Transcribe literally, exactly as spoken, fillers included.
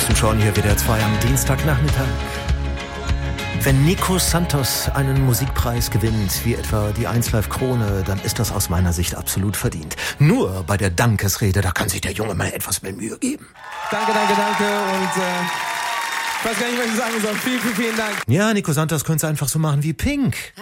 wissen schon, hier W D R zwei am Dienstagnachmittag. Wenn Nico Santos einen Musikpreis gewinnt, wie etwa die eins Live Krone, dann ist das aus meiner Sicht absolut verdient. Nur bei der Dankesrede, da kann sich der Junge mal etwas mehr Mühe geben. Danke, danke, danke und äh, ich weiß gar nicht, was ich sagen soll. Vielen, vielen, vielen Dank. Ja, Nico Santos könnte es einfach so machen wie Pink.